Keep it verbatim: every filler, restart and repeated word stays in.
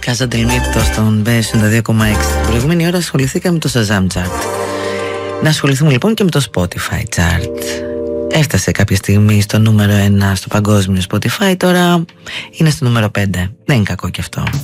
Hazard Limit στον μπι ενενήντα δύο κόμμα έξι. Την προηγούμενη ώρα ασχοληθήκαμε με το Shazam Chart. Να ασχοληθούμε λοιπόν και με το Spotify Chart. Έφτασε κάποια στιγμή στο νούμερο ένα στο παγκόσμιο Spotify, τώρα είναι στο νούμερο πέντε. Δεν είναι κακό κι αυτό.